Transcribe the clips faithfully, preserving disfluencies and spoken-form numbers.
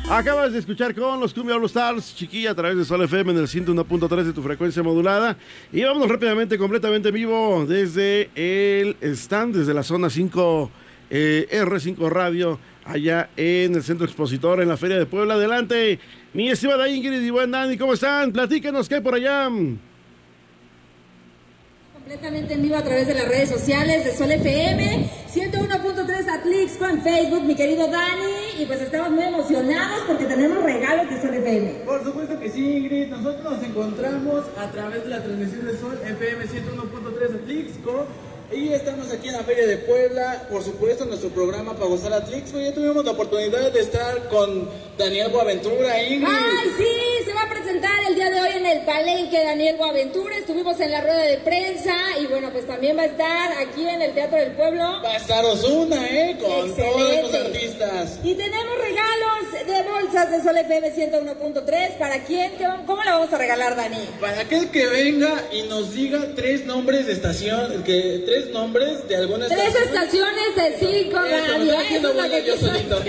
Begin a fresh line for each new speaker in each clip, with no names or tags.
Acabas de escuchar con los Cumbia All Stars, chiquilla, a través de Sol F M en el ciento uno punto tres de tu frecuencia modulada. Y vámonos rápidamente, completamente en vivo, desde el stand, desde la zona cinco eh, R cinco Radio, allá en el Centro Expositor, en la Feria de Puebla. Adelante, mi estimada Ingrid y buen Dani, ¿cómo están? Platíquenos, ¿qué hay por allá?
Completamente en vivo a través de las redes sociales de Sol F M, ciento uno punto tres Atlixco en Facebook, mi querido Dani, y pues estamos muy emocionados porque tenemos regalos de Sol F M.
Por supuesto que sí, Ingrid, nosotros nos encontramos a través de la transmisión de Sol F M ciento uno punto tres Atlixco y estamos aquí en la Feria de Puebla, por supuesto nuestro programa para gozar Atlixco. Ya tuvimos la oportunidad de estar con Daniel Boaventura, Ingrid.
¡Ay, sí! Se va a presentar el día de hoy en el Palenque Daniel Boaventura. Estuvimos en la rueda de prensa y bueno, pues también va a estar aquí en el Teatro del Pueblo.
Va a estar Ozuna, ¿eh? Con
Excelente.
todos los artistas.
Y tenemos regalos de bolsas de Sol F M ciento uno punto tres. ¿Para quién? ¿Cómo la vamos a regalar, Dani?
Para aquel que venga y nos diga tres nombres de estación, que tres nombres de alguna
Tres
estación.
estaciones de cinco radio. Eso es lo que
yo solito.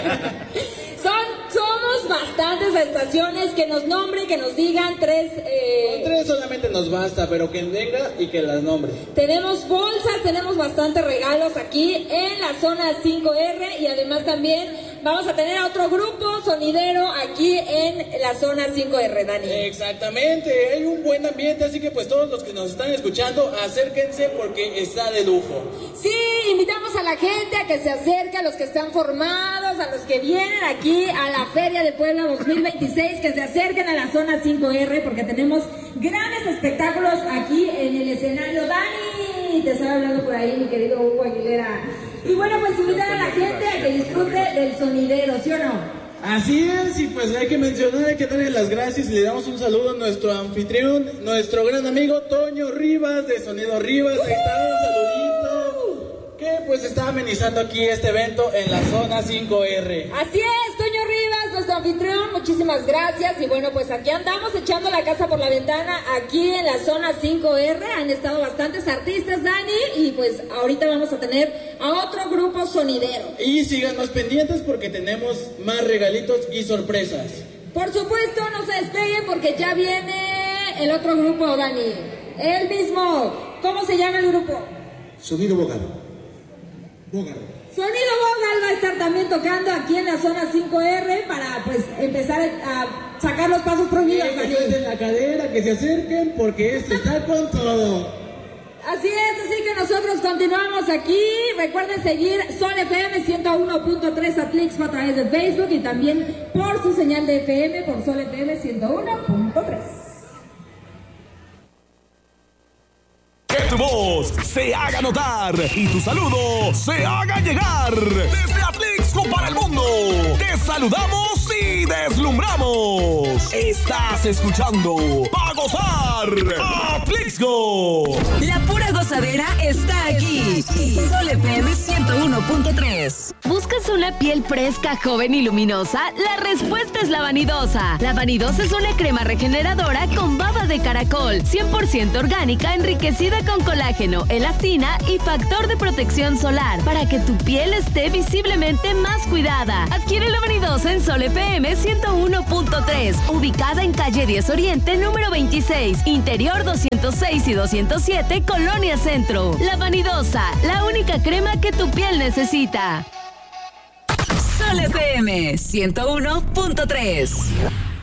Son, somos bastantes estaciones, que nos nombren, que nos digan tres... Eh...
Con tres solamente nos basta, pero que venga y que las nombre.
Tenemos bolsas, tenemos bastantes regalos aquí en la zona cinco R y además también vamos a tener a otro grupo sonidero aquí en la zona cinco R, Dani.
Exactamente, hay un buen ambiente, así que pues todos los que nos están escuchando, acérquense porque está de lujo.
Sí, invitamos a la gente a que se acerque, a los que están formados, a los que vienen aquí a la Feria de Puebla dos mil veintiséis, que se acerquen a la zona cinco R porque tenemos grandes espectáculos aquí en el escenario. Dani, te estaba hablando por ahí mi querido Hugo Aguilera. Y bueno, pues invitar a la gente a que disfrute del sonidero, ¿sí o no?
Así es, y pues hay que mencionar, hay que darle las gracias y le damos un saludo a nuestro anfitrión, nuestro gran amigo Toño Rivas de Sonido Rivas. Ahí está, un saludito, que pues está amenizando aquí este evento en la zona cinco R.
Así es, Toño Rivas, nuestro anfitrión, muchísimas gracias. Y bueno, pues aquí andamos echando la casa por la ventana, aquí en la zona cinco R. Han estado bastantes artistas, Dani, y pues ahorita vamos a tener a otro grupo sonidero.
Y síganos pendientes porque tenemos más regalitos y sorpresas.
Por supuesto, no se despeguen porque ya viene el otro grupo, Dani. El mismo. ¿Cómo se llama el grupo?
Sonido Vocal. Vocal.
Sonido Vocal va a estar también tocando aquí en la zona cinco R para pues empezar a sacar los pasos prohibidos.
Que suelten la cadera, que se acerquen porque esto está con todo.
Así es, así que nosotros continuamos aquí. Recuerden seguir Sol F M ciento uno punto tres Atlixco a través de Facebook y también por su señal de F M por Sol F M ciento uno punto tres.
Que tu voz se haga notar y tu saludo se haga llegar. Desde Atlixco para el mundo, te saludamos y deslumbramos. Estás escuchando Pa' Gozar Atlixco.
La pura gozadera está aquí. Sol F M ciento uno punto tres.
¿Buscas una piel fresca, joven y luminosa? La respuesta es la Vanidosa. La Vanidosa es una crema regeneradora con baba de caracol, cien por ciento orgánica, enriquecida con colágeno, elastina y factor de protección solar para que tu piel esté visiblemente más cuidada. Adquiere la Vanidosa en Sol F M ciento uno punto tres, ubicada en calle diez Oriente, número veintiséis, interior doscientos seis y doscientos siete, Colonia Centro. La Vanidosa, la única crema que tu piel necesita.
Sol F M ciento uno punto tres.